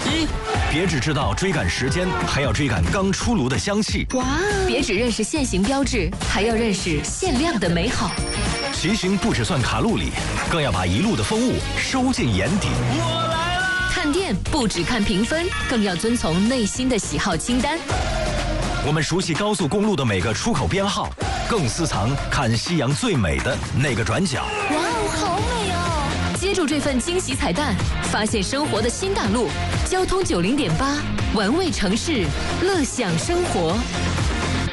一，别只知道追赶时间，还要追赶刚出炉的香气。 哇！别只认识现行标志，还要认识限量的美好。 骑行不只算卡路里，更要把一路的风物收进眼底。 我来了！ 看店不只看评分，更要遵从内心的喜好清单。 我们熟悉高速公路的每个出口编号，更私藏看夕阳最美的那个转角。 哇哦，好美哦！接住这份惊喜彩蛋，发现生活的新大陆。交通90.8，玩味城市，乐享生活。